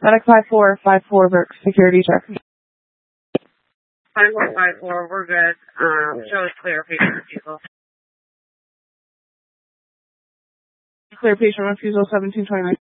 Medic 5454, security check. 5454, we're good. Show us clear patient refusal. Clear patient refusal, 1729.